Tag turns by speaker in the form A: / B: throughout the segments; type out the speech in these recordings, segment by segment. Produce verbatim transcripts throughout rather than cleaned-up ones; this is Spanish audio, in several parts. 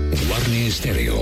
A: Guarne Estéreo,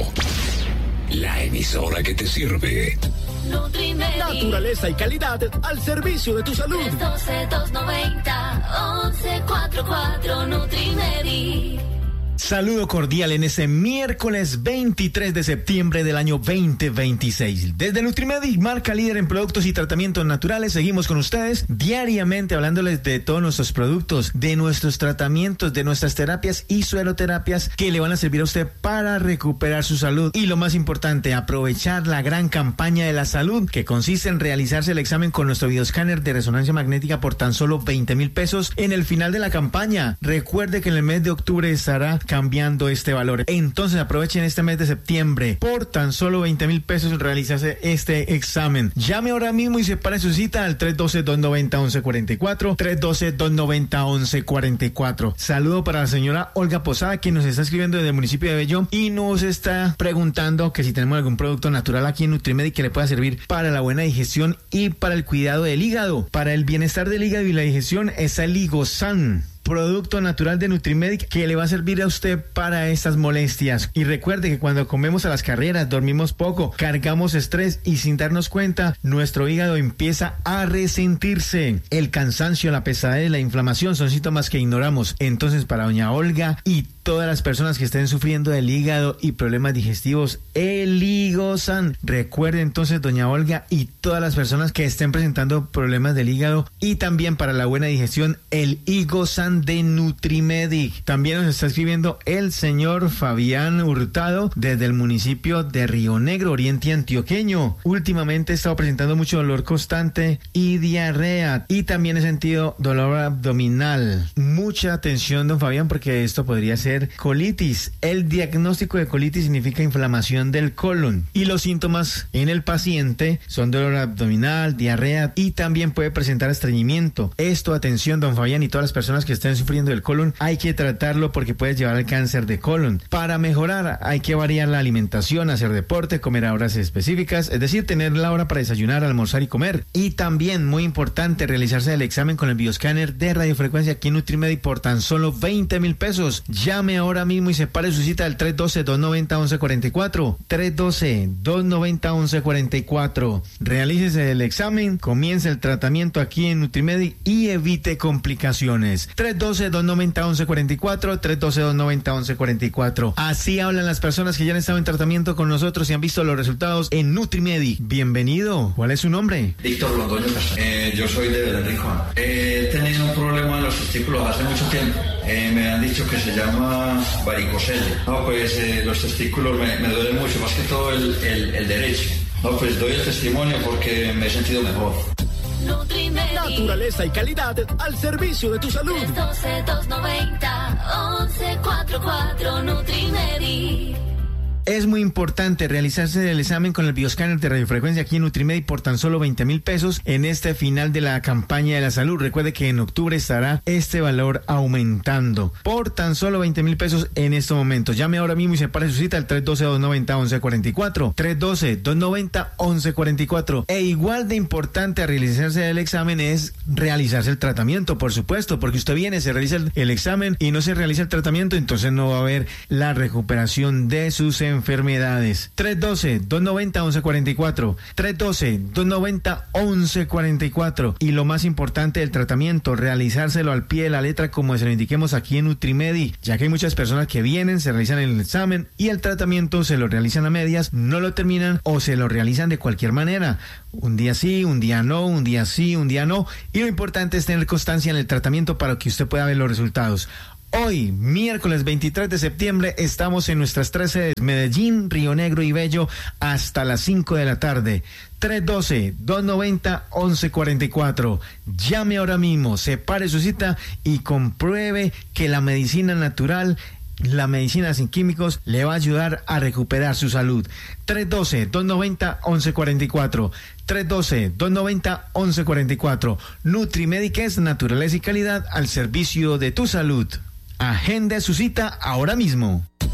A: la emisora que te sirve.
B: Nutrimedi. Naturaleza y calidad al servicio de tu salud.
C: tres uno dos, dos nueve cero, once cuarenta y cuatro Nutrimedi.
D: Saludo cordial en ese miércoles veintitrés de septiembre del año veinte veintiséis. Desde Nutrimedi, marca líder en productos y tratamientos naturales, seguimos con ustedes diariamente hablándoles de todos nuestros productos, de nuestros tratamientos, de nuestras terapias y sueroterapias que le van a servir a usted para recuperar su salud. Y lo más importante, aprovechar la gran campaña de la salud que consiste en realizarse el examen con nuestro videoscáner de resonancia magnética por tan solo veinte mil pesos en el final de la campaña. Recuerde que en el mes de octubre estará cambiando este valor. Entonces aprovechen este mes de septiembre por tan solo veinte mil pesos realizarse este examen. Llame ahora mismo y separe su cita al tres uno dos, dos nueve cero, once cuarenta y cuatro, tres uno dos, dos nueve cero, once cuarenta y cuatro. Saludo para la señora Olga Posada, quien nos está escribiendo desde el municipio de Bello y nos está preguntando que si tenemos algún producto natural aquí en Nutrimedi que le pueda servir para la buena digestión y para el cuidado del hígado. Para el bienestar del hígado y la digestión es el Ligosan, producto natural de Nutrimedi que le va a servir a usted para estas molestias. Y recuerde que cuando comemos a las carreras, dormimos poco, cargamos estrés y sin darnos cuenta, nuestro hígado empieza a resentirse. El cansancio, la pesadez, la inflamación son síntomas que ignoramos. Entonces, para doña Olga y todas las personas que estén sufriendo del hígado y problemas digestivos, el Ligosan. Recuerde entonces, doña Olga, y todas las personas que estén presentando problemas del hígado y también para la buena digestión, el Ligosan de Nutrimedi. También nos está escribiendo el señor Fabián Hurtado desde el municipio de Río Negro, oriente antioqueño. Últimamente he estado presentando mucho dolor constante y diarrea y también he sentido dolor abdominal. Mucha atención, don Fabián, porque esto podría ser colitis. El diagnóstico de colitis significa inflamación del colon y los síntomas en el paciente son dolor abdominal, diarrea y también puede presentar estreñimiento. Esto, atención, don Fabián, y todas las personas que estén sufriendo del colon, hay que tratarlo porque puede llevar al cáncer de colon. Para mejorar hay que variar la alimentación, hacer deporte, comer a horas específicas, es decir, tener la hora para desayunar, almorzar y comer. Y también, muy importante, realizarse el examen con el bioscáner de radiofrecuencia aquí en Nutrimedi por tan solo veinte mil pesos. Llame ahora mismo y separe su cita al tres uno dos, dos nueve cero, once cuarenta y cuatro, tres uno dos, dos nueve cero, once cuarenta y cuatro. Realícese el examen, comience el tratamiento aquí en Nutrimedi y evite complicaciones. tres uno dos, dos nueve cero, once cuarenta y cuatro, tres uno dos, dos nueve cero, once cuarenta y cuatro. Así hablan las personas que ya han estado en tratamiento con nosotros y han visto los resultados en Nutrimedi. Bienvenido. ¿Cuál es su nombre?
E: Víctor Londoño Castaño. Eh, yo soy de Belén Rincón. Eh, he tenido un problema en los testículos hace mucho tiempo. Eh, me han dicho que se llama varicocele. No, pues eh, los testículos me, me duelen mucho, más que todo el, el, el derecho. No, pues doy el testimonio porque me he sentido mejor.
B: Nutrimedi. Naturaleza y calidad al servicio de tu salud.
C: tres uno dos, dos nueve cero, once cuarenta y cuatro Nutrimedi.
D: Es muy importante realizarse el examen con el bioscáner de radiofrecuencia aquí en Nutrimedi por tan solo veinte mil pesos en este final de la campaña de la salud. Recuerde que en octubre estará este valor aumentando por tan solo veinte mil pesos en estos momentos. Llame ahora mismo y separe su cita al tres uno dos, dos nueve cero, once cuarenta y cuatro, tres uno dos, dos nueve cero, once cuarenta y cuatro. E igual de importante a realizarse el examen es realizarse el tratamiento, por supuesto, porque usted viene, se realiza el, el examen y no se realiza el tratamiento, entonces no va a haber la recuperación de sus enfermedades. enfermedades. tres uno dos, dos nueve cero, once cuarenta y cuatro, tres uno dos, dos nueve cero, once cuarenta y cuatro. Y lo más importante del tratamiento, realizárselo al pie de la letra como se lo indiquemos aquí en Nutrimedi, ya que hay muchas personas que vienen, se realizan el examen y el tratamiento se lo realizan a medias, no lo terminan o se lo realizan de cualquier manera. Un día sí, un día no, un día sí, un día no. Y lo importante es tener constancia en el tratamiento para que usted pueda ver los resultados. Hoy, miércoles veintitrés de septiembre, estamos en nuestras tres sedes, Medellín, Río Negro y Bello, hasta las cinco de la tarde. tres uno dos, dos nueve cero, once cuarenta y cuatro. Llame ahora mismo, separe su cita y compruebe que la medicina natural, la medicina sin químicos, le va a ayudar a recuperar su salud. tres uno dos, dos nueve cero, once cuarenta y cuatro. tres uno dos, dos nueve cero, once cuarenta y cuatro. Nutrimedi, que es naturaleza y calidad al servicio de tu salud. Agende su cita ahora mismo.